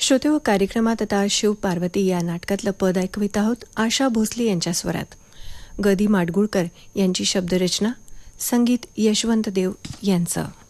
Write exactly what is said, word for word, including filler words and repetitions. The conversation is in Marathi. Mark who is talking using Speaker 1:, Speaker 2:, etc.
Speaker 1: श्रोते व कार्यक्रमात आता शिव पार्वती या नाटकातलं पद ऐकवित आहोत आशा भोसले यांच्या स्वरात. गदी माडगुळकर यांची शब्दरचना, संगीत यशवंत देव यांचं.